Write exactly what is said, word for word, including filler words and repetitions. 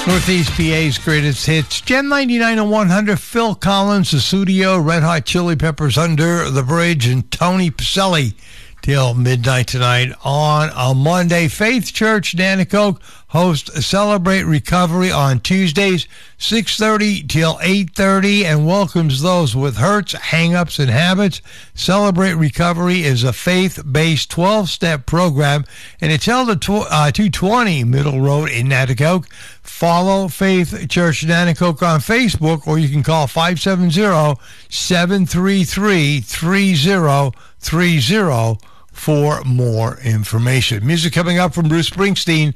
Northeast P A's greatest hits. Gem ninety-nine and one hundred, Phil Collins, Susudio, Red Hot Chili Peppers, Under the Bridge, and Tony Pacelli till midnight tonight on a Monday. Faith Church Nanticoke hosts Celebrate Recovery on Tuesdays, six thirty till eight thirty, and welcomes those with hurts, hang-ups, and habits. Celebrate Recovery is a faith-based twelve-step program, and it's held at tw- uh, two twenty Middle Road in Nanticoke. Follow Faith Church Nanticoke on Facebook, or you can call five seven zero, seven three three, three zero three zero for more information. Music coming up from Bruce Springsteen.